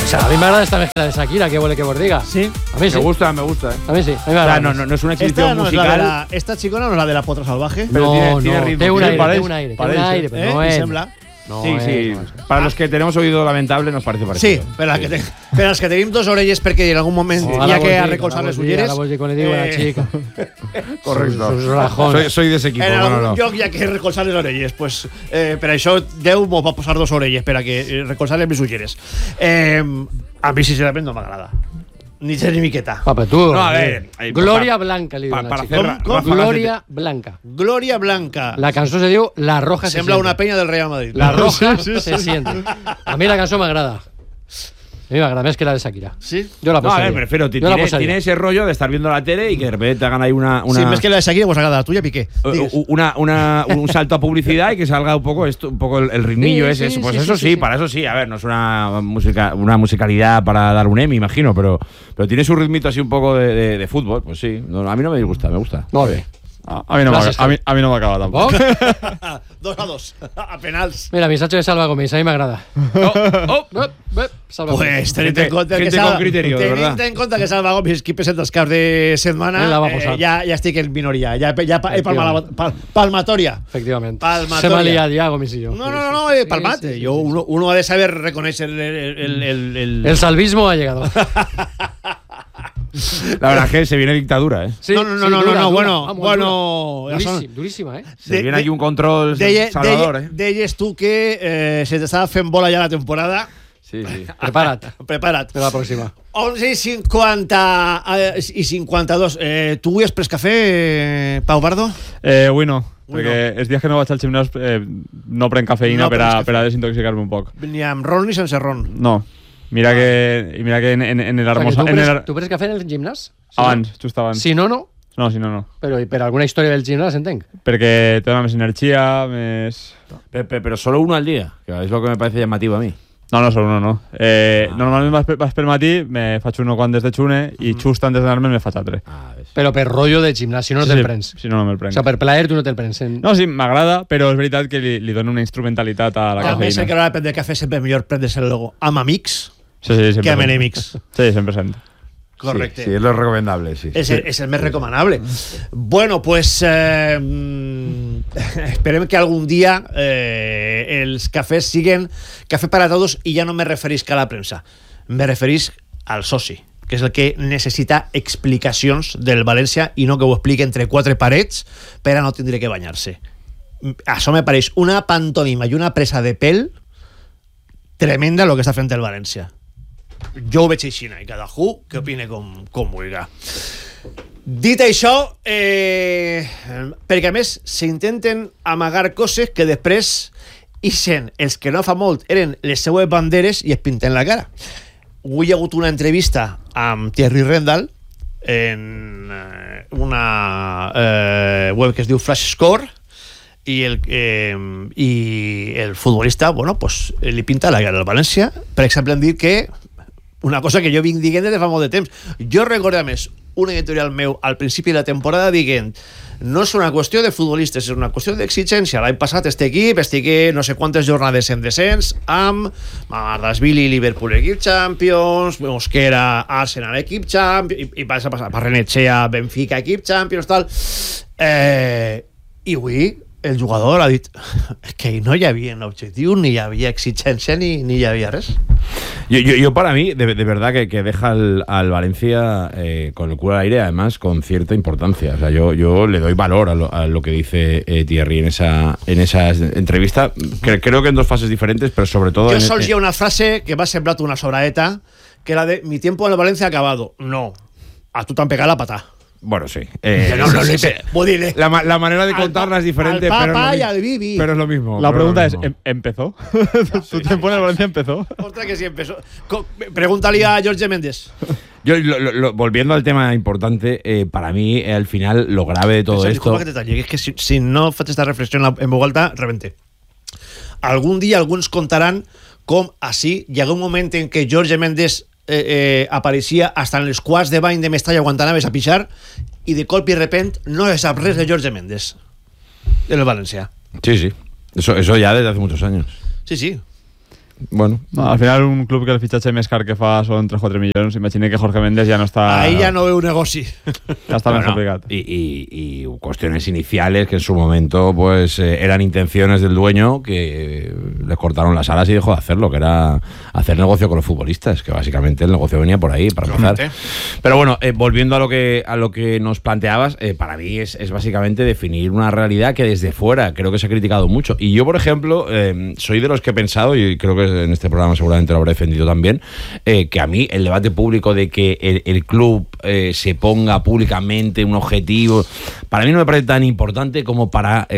sea, a mí me agrada esta mezcla de Shakira, que vuelve que vos diga. Sí. A mí sí. Me gusta, ¿eh? A mí sí. A mí me agrada. O sea, no es una exhibición Esta musical. esta chicona no es la de la Potra Salvaje. Pero no, tiene ritmo. Té un Tiene aire, pero no ¿Y es. sembla? No sí, es, sí. no es. Para los que tenemos oído lamentable nos parece parecido. Sí, però els que tenim dos orelles perquè en algun moment hi ha que arrecolzar les ulleres. Ahora vos con el digo a la chica. Correcto. Sus rajones. Soy de ese equipo. En Bueno, algun no. lloc hi ha que recolzar les orelles. Pues, per això Déu m'ho va posar dos orelles per a que recolzar les ulleres. A mi sincerament no m'agrada. Ni ser ni miqueta. Papa, tú. No, a ver. Gloria Blanca, le digo a la para chica. hacer ¿Cómo? Gloria Blanca. Gloria Blanca. La canción se dio La Roja se Sembla siente. una peña del Real Madrid. La Roja se siente. A mí la canción me agrada. A mí me agrada más que la de Shakira. Sí? Yo la No, a posaría. ver, me refiero, Yo la posaría. tiene ese rollo de estar viendo la tele y que de repente te hagan ahí una Sí, més que la de Shakira, pues agrada. La tuya, Piqué. Digues. un salto a publicidad y que salga un poco el ritmillo Sí, ese. sí, Pues sí, eso sí, sí. para eso sí. A ver, no es una musicalidad para dar un Emmy, imagino, pero tiene su ritmito así un poco de fútbol. Pues sí, a mí no me disgusta, me gusta. Molt bé. A mí no m'acaba tampoc. 2-2. A penals. Mira, mi Sacho de Salva Gómez, a mí me agrada. Salva Gómez. Pues tenint en compte que gente con criterio, de verdad. tenint en compte que Salva Gómez qui presenta els caps de setmana, La va posar. ja estic en minoria. Ja he palmatòria. Efectivamente. Palmatoria. Se me ha liado ya Gómez y yo. No, palmate. Sí. Yo, uno ha de saber reconocer el El salvismo ha llegado. La verdad es que se viene dictadura, ¿eh? Sí, No, dura. bueno, Vamos, bueno, dura. ja són- Durísima, ¿eh? Se viene aquí un control salvador, ¿eh? Deies tu que se t'estava fent bola ja la temporada. Sí, sí. Prepara't. Per la próxima. 11:50 i 52. Tu avui has pres cafè, Pau Pardo? Avui no, perquè els dies que no vaig al gimnàs no prenc cafeïna No prens per a desintoxicar-me un poc. Ni amb ron ni sense ron. No. Mira que en el O sea, almorzar... ¿tú presas café en el gimnàs? Abans, just abans. Si no, no. No, si no, no. Pero alguna historia del gimnàs entenc. Perquè te dona més energia, més... Pero solo uno al día, que es lo que me parece llamativo a mí. No, solo uno no. Normalment vas pel matí, me faig uno quan desdejune i just antes d'anar-me me faig altre. Pero per rollo de gimnàs, si no, no te'l prens. Si no, no me'l prenc. O sea, per plaer tu no te'l prens. No, sí, m'agrada, però és veritat que li dono una instrumentalitat a la També sé cafeïna. que a l'hora de prendre cafè sempre millor prendre-se'l amb amics Sí, 100%. que amb enemics. Sí, 100%. Correcte. Sí, es lo recomendable, sí. Es el més recomanable. Bueno, pues esperem que algun dia els cafès siguen cafè para todos i ja no me referisc a la premsa. Me referisc al soci, que és el que necessita explicacions del València i no que ho expliqui entre quatre parets per a no tindre que banyar-se. Això me pareix una pantomima i una presa de pèl tremenda el que està fent el València. Jo ho veig així, i cadascú que opine com vulgui. Dit això, perquè a més s'intenten amagar coses que després ixen els que no fa molt eren les seues banderes i es pinten la cara. Avui hi ha hagut una entrevista amb Thierry Rendal en una web que es diu Flash Score i el futbolista, bueno, pues li pinta la cara al València. Per exemple, hem dit que una cosa que jo vinc dient des de fa molt de temps. Jo recordo, a més, un editorial meu al principi de la temporada dient no és una qüestió de futbolistes, és una qüestió d'exigència. L'any passat este equip estigui no sé quantes jornades en descens amb Mardasvili, Liverpool equip Champions, Mosquera, Arsenal equip Champions, i passa Barrenetxea, Benfica equip Champions, tal. I avui el jugador ha dit que no hi havia objectiu, ni hi havia exigència, ni hi havia res. Yo para mí, de verdad, que deja al Valencia con el culo al aire, además, con cierta importancia. O sea, yo le doy valor a lo que dice Thierry en esa entrevista. Creo que en dos fases diferentes, pero sobre todo... Jo sols hi ha una frase que m'ha semblat una sobraeta, que era de mi tiempo en el Valencia ha acabado. No, a tu t'han pegat la patà. Bueno, sí. La manera de contarla es diferente, al pero Papa es y al Bibi. pero es lo mismo. La pregunta es, mismo. ¿empezó? ¿Tu tiempo en el Valencia empezó? Ostras, que sí empezó. Pregúntale a Jorge Méndez. Yo, volviendo al tema importante, para mí, al final, lo grave de todo esto... Disculpa que te talli, es que si no faig esta reflexión en voz alta, rebente. Algún dia alguns contaran com així hi ha un moment en què Jorge Méndez apareixia hasta en els quarts de bany de Mestalla quan anaves a pixar i de colp i repent no se sap res de Jorge Méndez en el València. Sí. Eso ya desde hace muchos años. Sí. bueno. No, al final un club que el fitxatge més car que fa són 3-4 milions. Imagina que Jorge Méndez ja no està... Ahí ya no veo un negoci. Ya está más complicado. Y cuestiones iniciales que en su momento pues eran intenciones del dueño que les cortaron las alas y dejó de hacerlo, que era hacer negocio con los futbolistas, que básicamente el negocio venía por ahí, para empezar. Pero bueno, volviendo a lo que nos planteabas, para mí es básicamente definir una realidad que desde fuera creo que se ha criticado mucho. Y yo, por ejemplo, soy de los que he pensado, y creo que en este programa seguramente lo habré defendido también, que a mí el debate público de que el club se ponga públicamente un objetivo, para mí no me parece tan importante como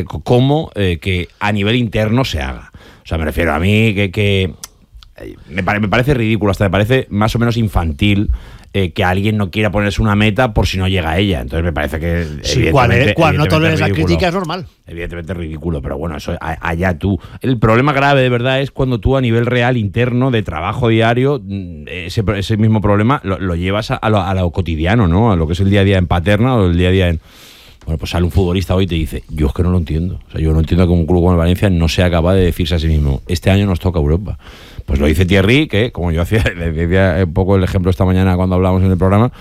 que a nivel interno se haga. O sea, me refiero a mí que me parece ridículo, hasta me parece más o menos infantil que alguien no quiera ponerse una meta por si no llega a ella. Entonces me parece que Cuando no toleres la crítica es normal. Evidentemente es ridículo, pero bueno, eso allá tú. El problema grave de verdad es cuando tú a nivel real, interno, de trabajo diario, ese mismo problema lo llevas a lo cotidiano, ¿no? A lo que es el día a día en Paterna o el día a día en... Bueno, pues sale un futbolista hoy y te dice, yo es que no lo entiendo. O sea, yo no entiendo que un club como el Valencia no sea capaz de decirse a sí mismo, este año nos toca Europa. Pues lo dice Thierry, que como yo decía un poco el ejemplo esta mañana cuando hablábamos en el programa,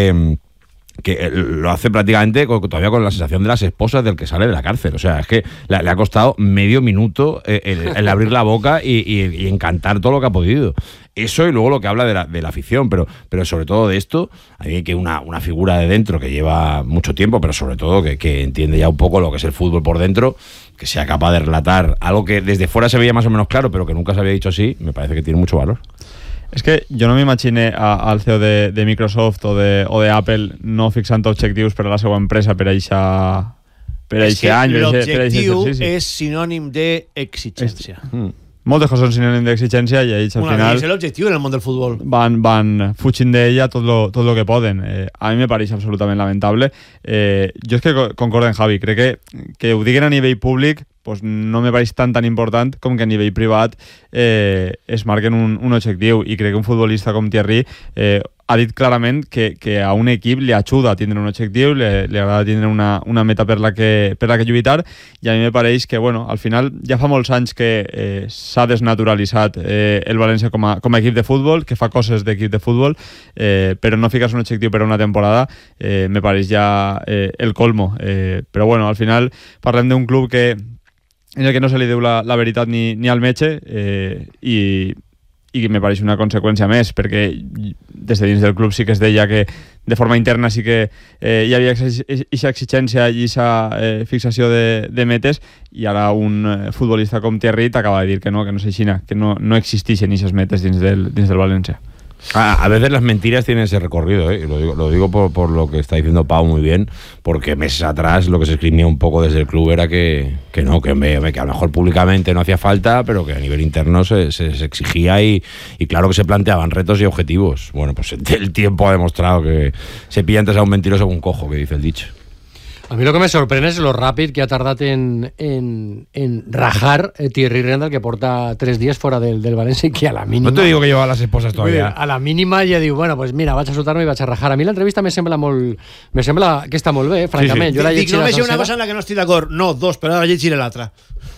que lo hace prácticamente todavía con la sensación de las esposas del que sale de la cárcel. O sea, es que le ha costado medio minuto el abrir la boca y encantar todo lo que ha podido. Eso y luego lo que habla de la afición, pero sobre todo de esto, hay que una figura de dentro que lleva mucho tiempo, pero sobre todo que entiende ya un poco lo que es el fútbol por dentro, que sea capaz de relatar algo que desde fuera se veía más o menos claro, pero que nunca se había dicho así, me parece que tiene mucho valor. És que jo no m'imagine al CEO de Microsoft o de Apple no fixant objectius per a la seva empresa per a aquest any. L'objectiu és sinònim d'exigència. Moltes coses són sinònim d'exigència i ells al final... És l'objectiu en el món del futbol. Van fugint d'ella tot lo que poden. A mi me pareix absolutament lamentable. Jo és que concordo en Javi. Crec que ho diguen a nivell públic pues no me pareix tan important com que a nivell privat es marquen un objectiu, i crec que un futbolista com Thierry ha dit clarament que a un equip li ajuda a tindre un objectiu, li agrada tindre una meta per la que lluitar, i a mi me pareix que bueno, al final ja fa molts anys que s'ha desnaturalitzat el València com a equip de futbol, que fa coses d'equip de futbol, però no fiques un objectiu per a una temporada me pareix ja el colmo. Però bueno, al final parlem d'un club en el que no se li diu la veritat ni al metge, i me pareix una conseqüència més, perquè des de dins del club sí que es deia que de forma interna sí que hi havia aquesta exigència i aquesta fixació de metes, i ara un futbolista com Thierry t'acaba de dir que no és així, que no existeixen aquestes metes dins del València. A veces las mentiras tienen ese recorrido, ¿eh? Lo digo por lo que está diciendo Pau muy bien, porque meses atrás lo que se esgrimía un poco desde el club era que a lo mejor públicamente no hacía falta, pero que a nivel interno se exigía y claro que se planteaban retos y objetivos. Bueno, pues el tiempo ha demostrado que se pilla antes a un mentiroso que un cojo, que dice el dicho. A mí lo que me sorprende es lo rápido que ha tardado en rajar Thierry Rendal, que porta 3 días fuera del Valencia, y que a la mínima... No te digo que lleva a las esposas todavía. A la mínima ja diu, bueno, pues mira, vaig a soltar-me i vaig a rajar. A mi l'entrevista me sembla que està molt bé, francament. Sí. Jo dic, només hi ha una cosa en la que no estic d'acord. No, dos, però ara llegiré l'altra.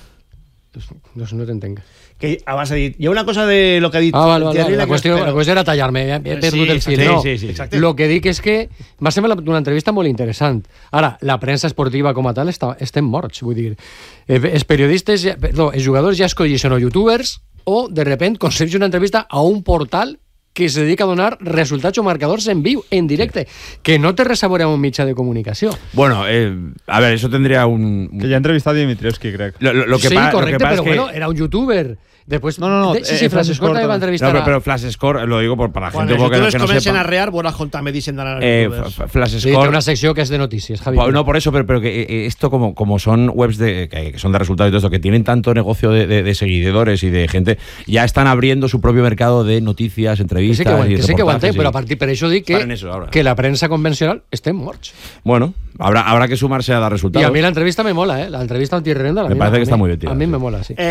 Pues no t'entenc. Que abans ha dit, hi ha una cosa de lo que ha dit Thierry, la qüestió era tallar-me, he perdut el fil. No, lo que dic és que m'ha semblat una entrevista molt interessant. Ara, la premsa esportiva com a tal estem morts, vull dir, els periodistes, els jugadors ja escolleixen o youtubers o de repente conceps una entrevista a un portal que se dedica a donar resultats o marcadors en viu, en directe, que no té res a veure amb un mitjà de comunicació. Bueno, a ver, eso tendría un... Que ya ha entrevistado a Dimitrievski, crec. Sí, correcte, però bueno, era un youtuber. Después, no. Sí, Flash Score también va a entrevistar. No, pero Flash Score, lo digo para la gente que no sepa. comencen a rear, vos me dicen Flash Score. Sí, una sección que es de noticias, Javi. No, por eso, pero que esto como son webs que son de resultados y todo esto, que tienen tanto negocio de seguidores y de gente, ya están abriendo su propio mercado de noticias, entrevistas que sí que aguanté, pero a partir de eso di que la prensa convencional esté morts. Bueno, habrá que sumarse a dar resultados. Y a mí la entrevista me mola, la entrevista a Thierry Rendal. Me parece que está muy bien tirada. A mí me mola, sí.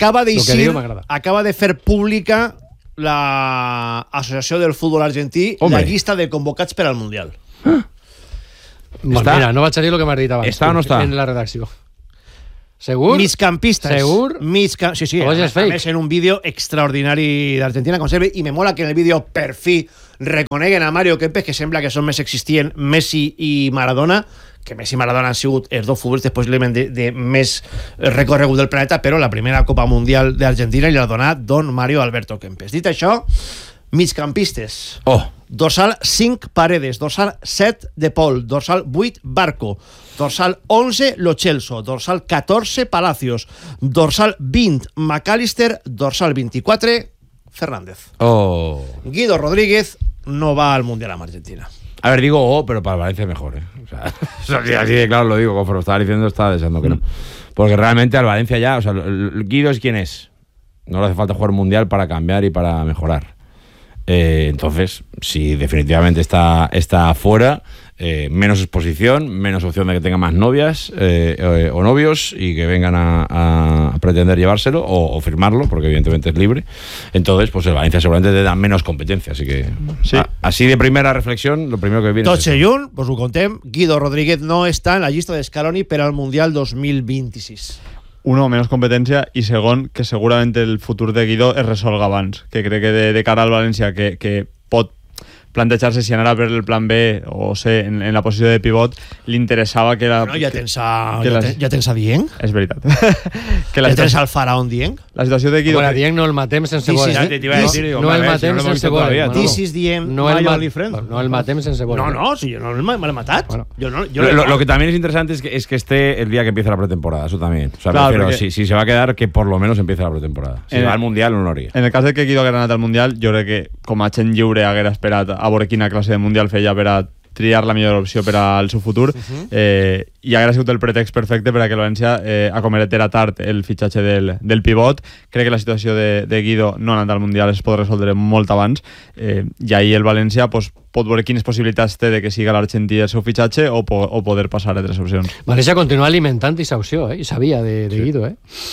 Acaba de fer pública l'Associació del Futbol Argentí la llista de convocats per al Mundial. Mira, no vaig a dir el que m'has dit abans. Està o no està? En la redacció. ¿Segur? Migcampistas. ¿Segur? Sí, sí. A més, en un vídeo extraordinari d'Argentina, com sempre, i me mola que en el vídeo per fi reconeguen a Mario Kempes, que sembla que són més existents Messi i Maradona, que Messi i Maradona han sigut els dos futbolistes possiblement de més recorregut del planeta, però la primera Copa Mundial d'Argentina li ha donat don Mario Alberto Kempes. Dit això, migcampistes. Dorsal 5 Paredes, dorsal 7 De Paul, dorsal 8 Barco, dorsal 11 Lo Celso, dorsal 14 Palacios, dorsal 20 McAllister, dorsal 24 Fernández. Guido Rodríguez no va al Mundial amb Argentina. A ver, digo pero para Valencia mejor, O sea, así de claro lo digo, conforme estaba diciendo, estaba deseando que no. Porque realmente al Valencia ya, o sea, Guido es quien es. No le hace falta jugar un Mundial para cambiar y para mejorar. Entonces, si definitivamente está fuera, menos exposición, menos opción de que tenga más novias o novios y que vengan a pretender llevárselo o firmarlo, porque evidentemente es libre. Entonces, pues el Valencia seguramente te da menos competencia. Así que, sí. Así de primera reflexión, lo primero que viene es esto. Pues ho contem, Guido Rodríguez no está en la llista de Scaloni per al Mundial 2026. Uno, menos competència, i segon, que segurament el futur de Guido es resolga abans, que crec que de cara al València que pot plantejar-se si anara per el plan B o C en la posició de pivot, li interessava que la... Bueno, ja tens a Dieng? És veritat. Ja tens al faraón Dieng? La situació de Guido... Bueno, Dieng no el matem sense bola. No el matem sense bola. This is Dieng, no el matem sense bola. No, si yo no me lo he matado. Lo que también es interesante es que esté el día que empieza la pretemporada, eso también. O sea, claro, pero si se va a quedar, que por lo menos empiece la pretemporada. Si va al Mundial, no lo haría. En el cas de que Guido haguera anat al Mundial, jo crec que com a gent lliure haguera esperat a veure quina classe de Mundial feia per a triar la millor opció per al seu futur, i haguera sigut el pretext perfecte per a que el València acometera tard el fitxatge del pivot. Crec que la situació de Guido no anant al Mundial es pot resoldre molt abans, i ahir el València pot veure quines possibilitats té de que siga l'Argentí el seu fitxatge o poder passar a tres opcions. València continua alimentant aquesta opció, i sabia de Guido.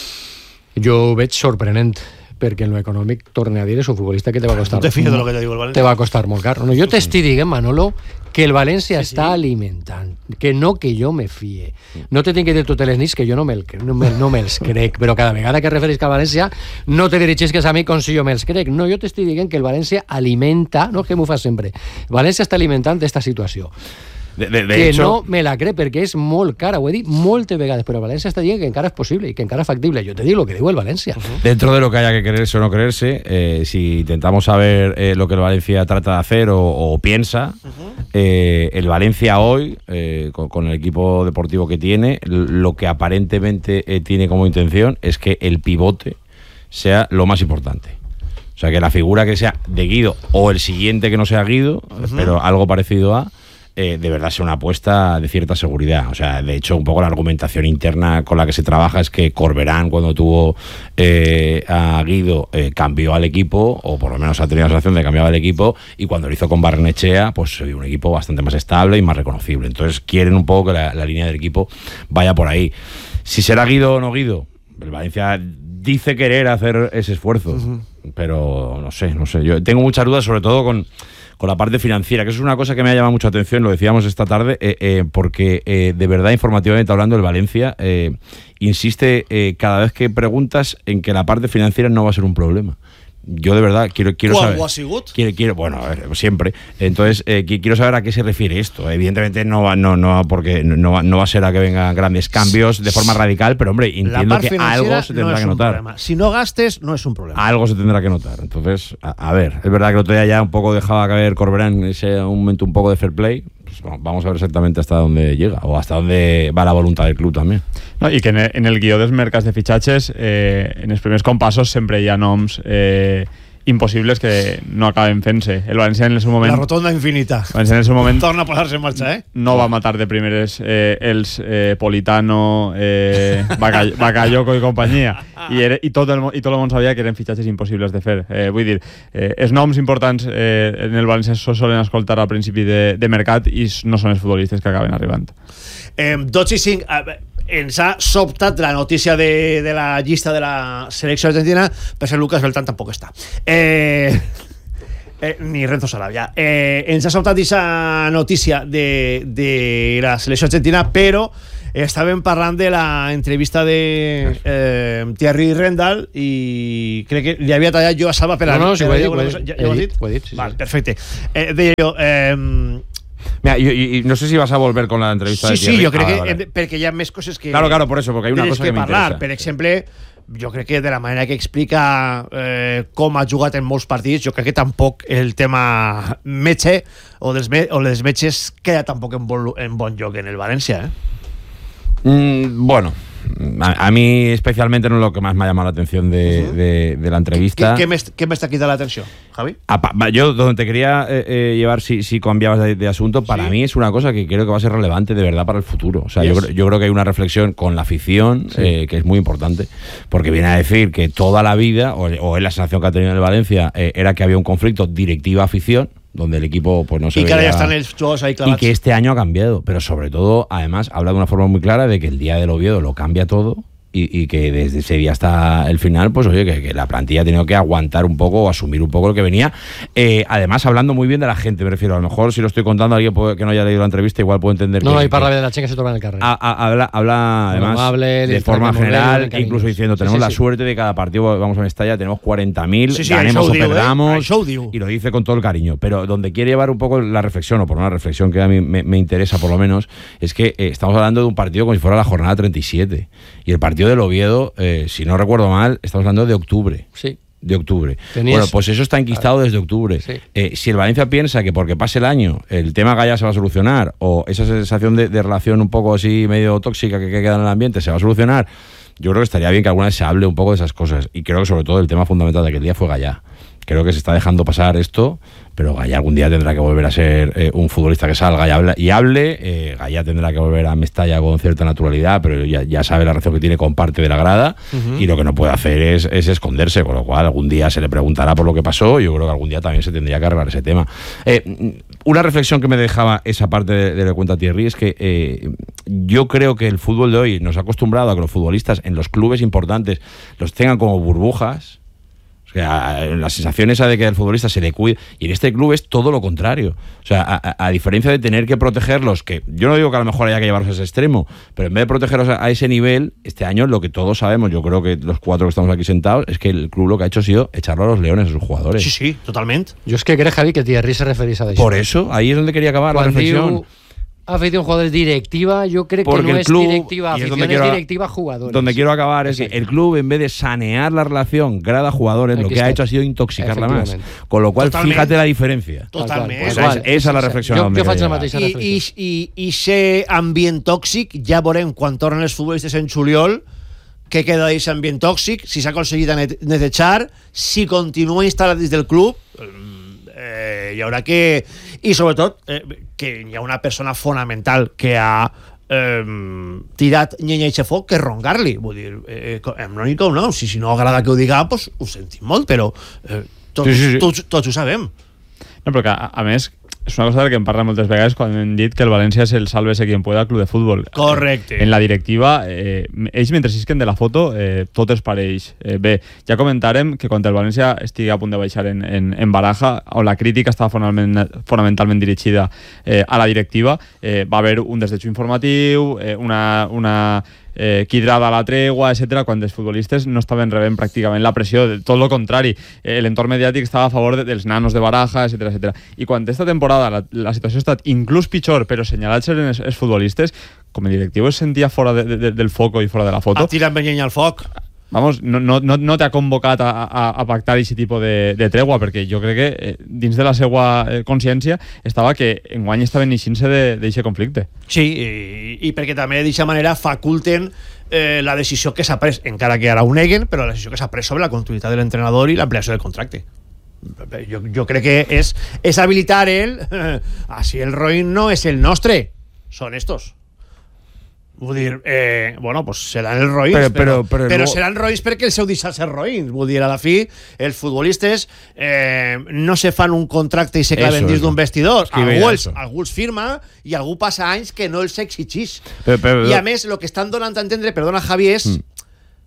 Jo ho veig sorprenent, perquè en lo econòmic, torne a dir, és un futbolista que te va costar. No te fíes de lo que te digo el València. Te va costar molt car. No, jo t'estic dient, Manolo, que el València està alimentant, que no que jo me fie. No te tinc que dir totes les nits que jo no me'ls crec, però cada vegada que referisc al València no te dirigis a mi com si jo me'ls crec. No, jo t'estic dient que el València alimenta, no que m'ho fa sempre, el València està alimentant aquesta situació. De que hecho, no me la cree perquè és molt cara, ho he dit moltes vegades, però València està dient que encara és possible i que encara és factible. Jo te digo lo que digo el València. Dentro de lo que haya que creerse o no creerse, si intentamos saber lo que el Valencia trata de hacer o piensa, el Valencia hoy, con el equipo deportivo que tiene, lo que aparentemente tiene como intención es que el pivote sea lo más importante. O sea, que la figura que sea de Guido o el siguiente que no sea Guido, pero algo parecido a... de verdad sea una apuesta de cierta seguridad. O sea, de hecho, un poco la argumentación interna con la que se trabaja es que Corberán, cuando tuvo a Guido, cambió al equipo, o por lo menos ha tenido la sensación de que cambiaba el equipo, y cuando lo hizo con Barrenechea, pues se vio un equipo bastante más estable y más reconocible. Entonces quieren un poco que la línea del equipo vaya por ahí. Si será Guido o no Guido, el Valencia dice querer hacer ese esfuerzo, pero no sé. Yo tengo muchas dudas, sobre todo con la parte financiera, que eso es una cosa que me ha llamado mucha atención, lo decíamos esta tarde, porque de verdad, informativamente hablando, el Valencia insiste cada vez que preguntas en que la parte financiera no va a ser un problema. Yo de verdad quiero saber. Bueno, a ver, siempre. Entonces quiero saber a qué se refiere esto. Evidentemente porque no va a ser a que vengan grandes cambios de forma radical, pero hombre, entiendo que algo se tendrá que notar. Si no gastes, no es un problema. Algo se tendrá que notar. Entonces, a ver, es verdad que el otro día ya un poco dejaba caer Corberán en ese momento un poco de fair play. Pues vamos a ver exactamente hasta dónde llega o hasta dónde va la voluntad del club també. No, i que en el guió dels mercats de fitxatges, en els primers compassos sempre hi ha noms impossibles que no acaben fent-se. El València en el seu moment... La rotonda infinita. El València en el seu moment... Torna a posar-se en marxa, No va matar de primeres els Politano, Bakayoko i companyia. I tot el món sabia que eren fitxatges impossibles de fer. Vull dir, els noms importants en el València solen escoltar al principi de mercat i no són els futbolistes que acaben arribant. 12:05... ens ha sobtat la notícia de la llista de la selecció argentina, per ser Lucas Beltrán tampoc està. Ni Renzo Sarabia. Ens ha sobtat aquesta notícia de la selecció argentina, però estàvem parlant de la entrevista de Thierry Rendal i crec que li havia tallat jo a Salva per a... No, sí, ho he dit, ja ho has dit? Ho he dit, sí. Val, perfecte. Deia jo... Mira, y no sé si vas a volver con la entrevista de Thierry. Sí, jo crec que perquè hi ha més coses que... Claro, por eso, porque hay una cosa que me interesa. Per exemple, jo crec que de la manera que explica com ha jugat en molts partits, jo crec que tampoc el tema metge o les metges queda tampoc en bon lloc en el València, Bueno, a mí especialmente no es lo que más me ha llamado la atención de la entrevista. ¿Qué me está quitando la atención, Javi? Yo donde te quería llevar, si cambiabas de asunto, para mí es una cosa que creo que va a ser relevante de verdad para el futuro. O sea, yo creo que hay una reflexión con la afición que es muy importante, porque viene a decir que toda la vida, o es la sensación que ha tenido el Valencia, era que había un conflicto directiva-afición, donde el equipo pues no se y que ahora veía, ya están los juegos ahí clavados. Y que este año ha cambiado, pero sobre todo, además, habla de una forma muy clara de que el día del Oviedo lo cambia todo y que desde ese día hasta el final, pues oye, que la plantilla ha tenido que aguantar un poco o asumir un poco lo que venía. Además, hablando muy bien de la gente, me refiero. A lo mejor si lo estoy contando, alguien que no haya leído la entrevista igual puede entender. No, hay para de la chica que se toca en el carril. Habla además amable, de forma general, incluso diciendo, tenemos la suerte de cada partido, vamos a Mestalla, tenemos 40.000, ganemos o perdamos, y lo dice con todo el cariño. Pero donde quiere llevar un poco la reflexión, o por una reflexión que a mí me interesa por lo menos, es que estamos hablando de un partido como si fuera la jornada 37. Y el partido del Oviedo, si no recuerdo mal, estamos hablando de octubre. Sí. De octubre. Bueno, pues eso está enquistado desde octubre. Sí. Si el Valencia piensa que porque pase el año el tema Gaya se va a solucionar, o esa sensación de relación un poco así medio tóxica que queda en el ambiente se va a solucionar, yo creo que estaría bien que alguna vez se hable un poco de esas cosas. Y creo que sobre todo el tema fundamental de aquel día fue Gaya. Creo que se está dejando pasar esto, pero Gaya algún día tendrá que volver a ser un futbolista que salga y hable. Gaya tendrá que volver a Mestalla con cierta naturalidad, pero ya sabe la relación que tiene con parte de la grada, y lo que no puede hacer es esconderse, con lo cual algún día se le preguntará por lo que pasó, y yo creo que algún día también se tendría que arreglar ese tema. Una reflexión que me dejaba esa parte de lo que cuenta Thierry es que yo creo que el fútbol de hoy nos ha acostumbrado a que los futbolistas en los clubes importantes los tengan como burbujas. O sea, la sensación esa de que el futbolista se le cuide, y en este club es todo lo contrario. O sea, a diferencia de tener que protegerlos, que yo no digo que a lo mejor haya que llevarlos a ese extremo, pero en vez de protegerlos a ese nivel, este año lo que todos sabemos, yo creo que los cuatro que estamos aquí sentados, es que el club lo que ha hecho ha sido echarlo a los leones a sus jugadores. Sí, totalmente. Yo es que creo, Javi, que Thierry se referís a eso. Por eso, ahí es donde quería acabar la reflexión. Afición, jugadores, directiva, yo creo que no es club, directiva afición, es directiva jugadores. Donde quiero acabar es que el club, en vez de sanear la relación grada-jugadores, lo que ha hecho ha sido intoxicarla más. Con lo cual, fíjate la diferencia. Totalmente. Esa es la reflexión. Jo faig la mateixa reflexió. I ser ambient tòxic, ja veurem quan tornen els futbolistes en juliol què queda d'aquest ambient tòxic, si s'ha aconseguit netejar, si continua instal·lat dins del club, hi haurà que... I sobretot que hi ha una persona fonamental que ha tirat llenya i foc, que és Rongarli. Vull dir, no, si no agrada que ho diga, pues ho sentim molt, però tots ho sabem. No, però que a més és una cosa que em parla moltes vegades quan hem dit que el València és el sálvese quien pueda club de futbol. Correcte. En la directiva, ells mentre sisquen de la foto, tot es pareix. Bé, ja comentarem que quan el València estigui a punt de baixar en Baraja, on la crítica estava fonamentalment dirigida a la directiva, va haver un desdeig informatiu, una quidrada a la tregua, etc., quan els futbolistes no estaven rebent pràcticament la pressió, tot el contrari, l'entorn mediàtic estava a favor dels nanos de Baraja, etc. I quan aquesta temporada la situació ha estat inclús pitjor, però assenyalats eren els futbolistes, com a directiu es sentia fora del foco i fora de la foto. Ha tirat llenya al foc. Vamos, no t'ha convocat a pactar aquest tipus de tregua, perquè jo crec que dins de la seva consciència estava que enguany estaven eixint-se d'aquest conflicte. Sí, i perquè també d'aquesta manera faculten la decisió que s'ha pres, encara que ara ho neguen, però la decisió que s'ha pres sobre la continuïtat de l'entrenador i l'ampliació del contracte. Jo crec que és habilitar així el Roín no és el nostre, són estos. Vull dir, bueno, pues seran els roïns, però seran roïns perquè el seu deixar ser roïns. Vull dir, a la fi, els futbolistes no se fan un contracte i se claven dins d'un vestidor. Algú els firma i algú passa anys que no els exigeix. I a més, el que estan donant a entendre, perdona Javi,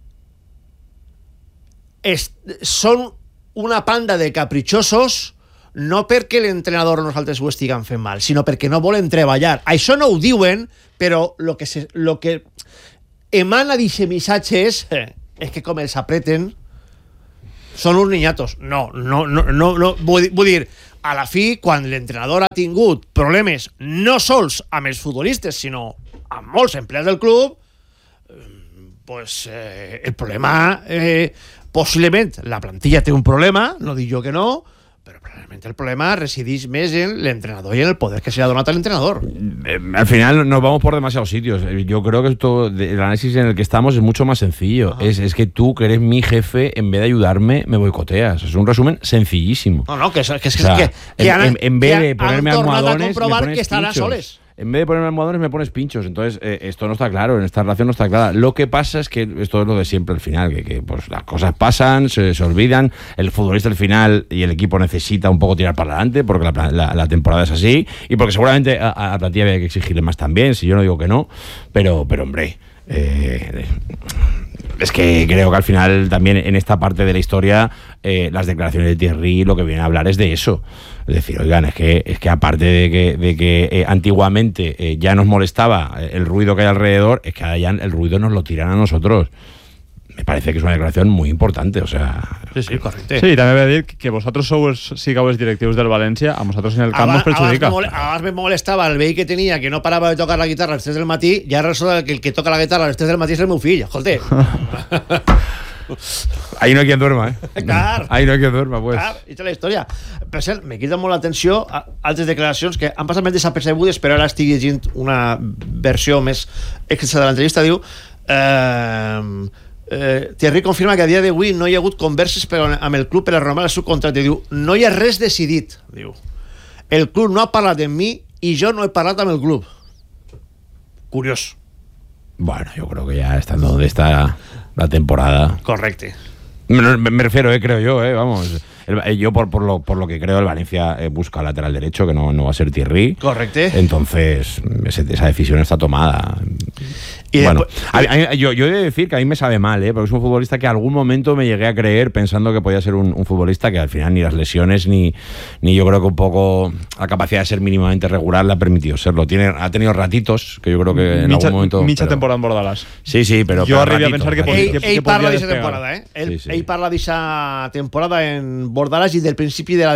són una panda de capritxosos no perquè l'entrenador o nosaltres ho estiguem fent mal, sinó perquè no volen treballar. Això no ho diuen, però lo que emana d'aquest missatge és que com els apreten són uns niñatos. No. Vull dir, a la fi, quan l'entrenador ha tingut problemes no sols amb els futbolistes, sinó amb molts empleats del club, pues el problema, possiblement la plantilla té un problema, no dic jo que no, però probablement el problema resideix més en l'entrenador y en el poder que se le ha donado al entrenador. Al final nos vamos por demasiados sitios. Yo creo que el análisis en el que estamos es mucho más sencillo. Es que tú, que eres mi jefe, en vez de ayudarme, me boicoteas. Es un resumen sencillísimo. En vez de ponerme almohadones, me pones que estarán pinchos. soles. En vez de ponerme almohadones, me pones pinchos. Entonces, esto no está claro, en esta relación no está clara. Lo que pasa es que esto es lo de siempre al final, que pues las cosas pasan, se olvidan. El futbolista al final y el equipo necesita un poco tirar para adelante, porque la temporada es así, y porque seguramente a la plantilla había que exigirle más también, si yo no digo que no, pero hombre, es que creo que al final también en esta parte de la historia las declaraciones de Thierry lo que viene a hablar es de eso. Es decir, oigan, es que aparte de que antiguamente ya nos molestaba el ruido que hay alrededor, es que ahora ya el ruido nos lo tiran a nosotros. Me parece que es una declaración muy importante, o sea... Sí, correcte. Sí, també ve a dir que vosaltres sigueu els directius del València, a nosaltres en el camp ens perjudica. Abans me molestava el veí que tenia, que no parava de tocar la guitarra a les 3 del matí, i ara resulta que el que toca la guitarra a les 3 del matí és el meu fill, escolta. Ahí no hay quien duerma, Clar. Ahí no hay quien duerma, pues. Clar, i té la història. Per cert, me crida molt l'atenció altres declaracions que han passat més desapercebudes, però ara estic llegint una versió més extensa de l'entrevista. Diu... Thierry confirma que a dia d'avui no hi ha hagut converses amb el club per a renovar el seu contracte. Diu, no hi ha res decidit. Diu, el club no ha parlat amb mi i jo no he parlat amb el club. Curiós. Bueno, yo creo que ya estando donde está la temporada. Correcte. Me refiero, creo yo, vamos. Yo por lo que creo, el Valencia busca lateral derecho, que no va a ser Thierry. Correcte. Entonces, esa decisión está tomada. Y bueno, yo he de decir que a mí me sabe mal, porque es un futbolista que algún momento me llegué a creer pensando que podía ser un futbolista que al final ni las lesiones ni yo creo que un poco la capacidad de ser mínimamente regular le ha permitido serlo. Ha tenido ratitos que yo creo que en algún momento... Mitja temporada en Bordalàs. Sí, pero... Yo arribé a pensar que ell parla d'aquesta temporada, Ell parla d'aquesta temporada en Bordalàs i del principi de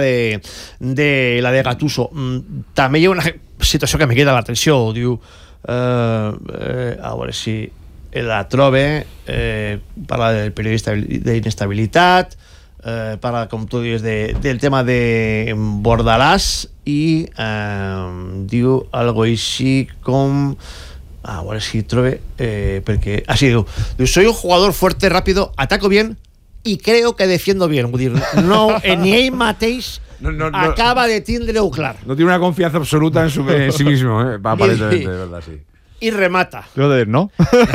la de Gattuso. També hi ha una situació que me queda l'atenció. Diu... a veure si la trobe, parla del periodista d'inestabilitat, parla, com tu dius, del tema de Bordalàs i diu algo així com a veure si trobe perquè, sí, diu, soy un jugador fuerte, rápido, ataco bien y creo que defiendo bien. Vull dir, no, ni ell mateix acaba de tindre-ho clar. No tiene una confianza absoluta en sí mismo, aparentemente, de verdad, sí. I remata. Quiero decir, ¿no?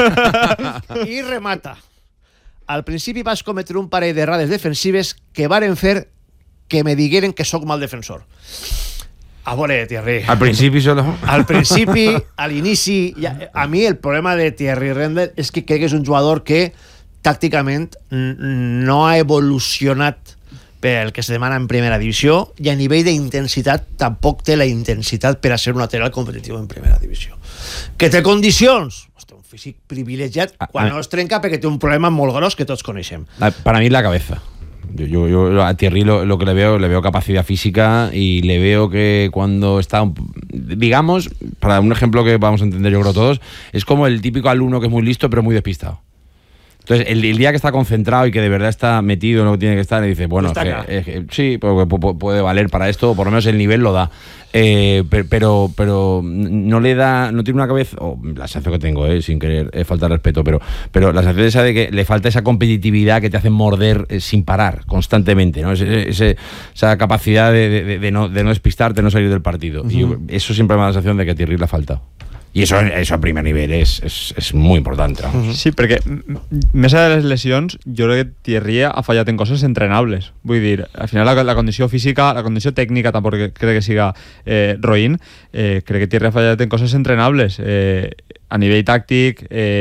I remata. Al principi vas cometre un parell d'errades defensives que varen fer que me digueren que sóc mal defensor. A veure, Thierry. Al principi solo. Al principi, a l'inici... A mi el problema de Thierry Render és que crec que és un jugador que tàcticament no ha evolucionat pel que se demana en primera divisió i a nivell d'intensitat tampoc té la intensitat per a ser un lateral competitiu en primera divisió. Que té condicions? Té un físic privilegiat quan no es trenca perquè té un problema molt gros que tots coneixem. Para mí la cabeza. Yo a Thierry lo que le veo capacidad física y le veo que cuando está, digamos, para un ejemplo que vamos a entender yo creo todos, es como el típico alumno que es muy listo pero muy despistado. Entonces, el día que está concentrado y que de verdad está metido en lo que tiene que estar, y dice, bueno, sí, puede valer para esto, o por lo menos el nivel lo da. Pero no le da, no tiene una cabeza, la sensación que tengo, sin querer faltar respeto, pero la sensación esa de que le falta esa competitividad que te hace morder sin parar constantemente, ¿no? Esa capacidad de no despistarte, de no salir del partido. Y eso siempre me da la sensación de que a Thierry le ha faltado. I això a primer nivell és molt important. Sí, perquè més a les lesions jo crec que Thierry ha fallat en coses entrenables. Vull dir, al final la condició física, la condició tècnica tampoc crec que siga roïn, crec que Thierry ha fallat en coses entrenables a nivell tàctic,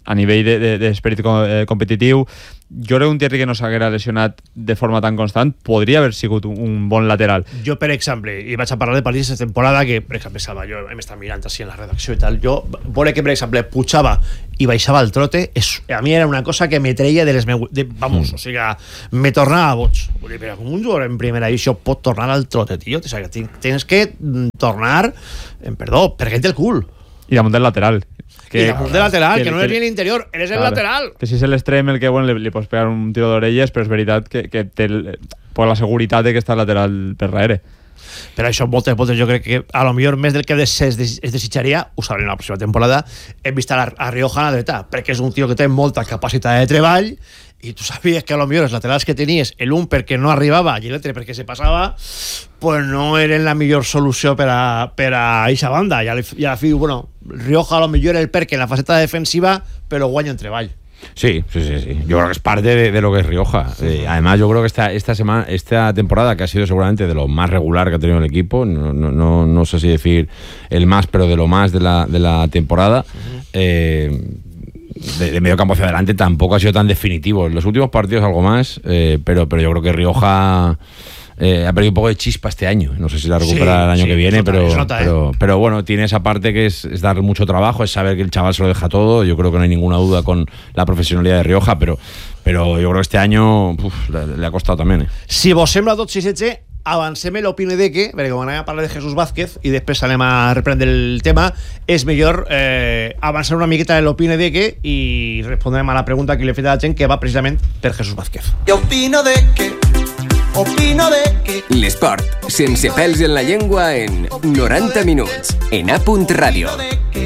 a nivell d'esperit competitiu. Jo crec que un Thierry que no s'haguera lesionat de forma tan constant podria haver sigut un bon lateral. Jo, per exemple, i vaig a parlar de París aquesta temporada, que, per exemple, Salva, jo hem estat mirant així en la redacció i tal, jo veure que, per exemple, pujava i baixava el trote, a mi era una cosa que me treia de les meus... Vamos, o sigui, me tornava boig. Vull dir, però com un jugador en primera edició pot tornar al trote, tio? O sigui, tens que tornar, perdó, per què té el cul? I damunt del lateral. I damunt del lateral, que no és ni l'interior, eres el lateral. Que si és l'extrem el que li pots pegar un tiro d'orelles, però és veritat que té la seguretat de que està lateral per darrere. Per això moltes voltes jo crec que a lo millor més del que es desitjaria, ho sabrem la pròxima temporada, hem vist a Rioja a la dreta, perquè és un tio que té molta capacitat de treball i tu sabies que a lo millor els laterals que tenies, l'un perquè no arribava i l'altre perquè se passava, pues no eren la millor solució per a eixa banda. I a la fi, bueno, Rioja a lo millor el perquè en la faceta defensiva, però guanya en treball. Sí. Yo creo que es parte de lo que es Rioja. Además, yo creo que esta temporada, que ha sido seguramente de lo más regular que ha tenido el equipo, no sé si decir el más, pero de lo más de la temporada, de medio campo hacia adelante tampoco ha sido tan definitivo. En los últimos partidos algo más, pero yo creo que Rioja ha perdido un poco de chispa este año. No sé si la recupera el año que viene, pero bueno, tiene esa parte que es darle mucho trabajo, es saber que el chaval se lo deja todo. Yo creo que no hay ninguna duda con la profesionalidad de Rioja, pero yo creo que este año le ha costado también. Si vos sembla tot 6-7, avancem l'opinió de que, perquè com anem a parlar de Jesús Vázquez i després anem a reprendre el tema, és millor avançar una miqueta de l'opinió de que i respondrem a la pregunta que li he fet a la gent, que va precisament per Jesús Vázquez. Jo opino de que l'esport, sense pèls en la llengua, en 90 minuts, en A.Radio.